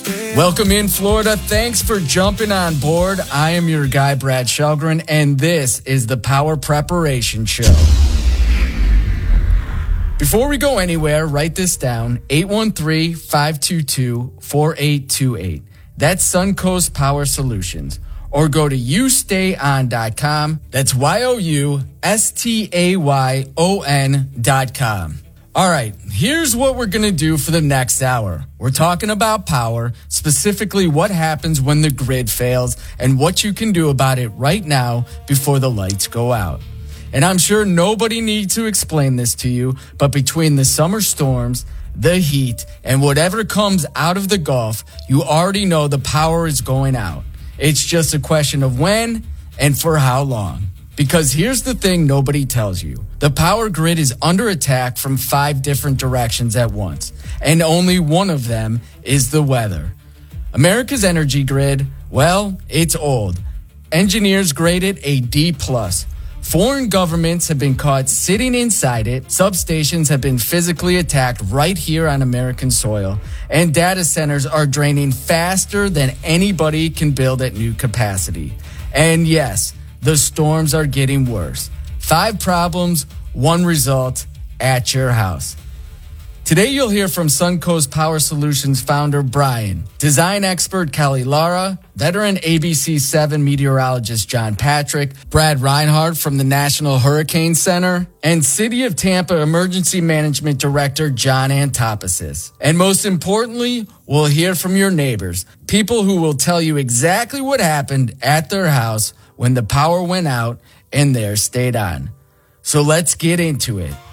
Welcome in, Florida. Thanks for jumping on board. I am your guy, Brad Shelgren, and this is the Power Preparation Show. Before we go anywhere, write this down, 813-522-4828. That's Suncoast Power Solutions. Or go to youstayon.com. That's youstayon.com. All right, here's what we're going to do for the next hour. We're talking about power, specifically what happens when the grid fails and what you can do about it right now before the lights go out. And I'm sure nobody needs to explain this to you, but between the summer storms, the heat, and whatever comes out of the Gulf, you already know the power is going out. It's just a question of when and for how long. Because here's the thing nobody tells you. The power grid is under attack from 5 different directions at once, and only one of them is the weather. America's energy grid, well, it's old. Engineers grade it a D+. Foreign governments have been caught sitting inside it, substations have been physically attacked right here on American soil, and data centers are draining faster than anybody can build at new capacity. And yes, the storms are getting worse. 5 problems, 1 result at your house. Today you'll hear from Suncoast Power Solutions founder Brian, design expert Kelly Lara, veteran ABC 7 meteorologist John Patrick, Brad Reinhardt from the National Hurricane Center, and City of Tampa Emergency Management Director John Antopasis. And most importantly, we'll hear from your neighbors, people who will tell you exactly what happened at their house when the power went out and theirs stayed on. So let's get into it.